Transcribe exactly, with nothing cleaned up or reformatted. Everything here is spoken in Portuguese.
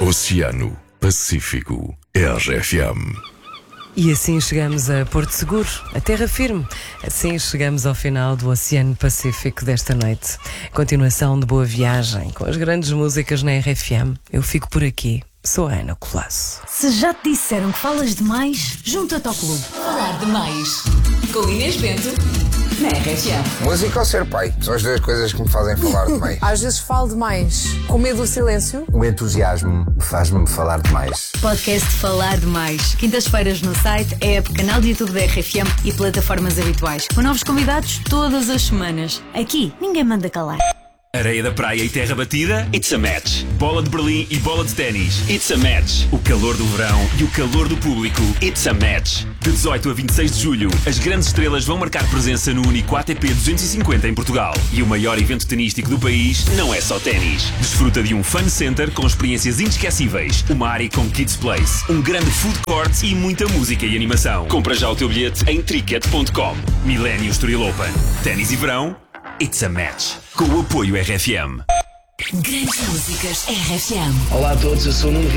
Oceano Pacífico R F M. E assim chegamos a Porto Seguro, a terra firme. Assim chegamos ao final do Oceano Pacífico desta noite. Continuação de boa viagem, com as grandes músicas na R F M. Eu fico por aqui. Sou a Ana Colasso. Se já te disseram que falas demais, junta-te ao clube. Falar demais. Com Inês Bento, na R F M. Música ou ser pai? São as duas coisas que me fazem falar demais. Às vezes falo demais, com medo do silêncio. O entusiasmo faz-me falar demais. Podcast Falar Demais. Quintas-feiras no site, app, canal de YouTube da R F M e plataformas habituais. Com novos convidados todas as semanas. Aqui, ninguém manda calar. Areia da praia e terra batida? It's a match. Bola de Berlim e bola de ténis? It's a match. O calor do verão e o calor do público? It's a match. De dezoito a vinte e seis de julho, as grandes estrelas vão marcar presença no único A T P duzentos e cinquenta em Portugal. E o maior evento tenístico do país não é só ténis. Desfruta de um fun center com experiências inesquecíveis, uma área com Kids Place, um grande food court e muita música e animação. Compra já o teu bilhete em tricket ponto com. Millennium Estoril Open. Ténis e verão? It's a match. Com o apoio R F M. Grandes músicas R F M. Olá a todos, eu sou o Nuno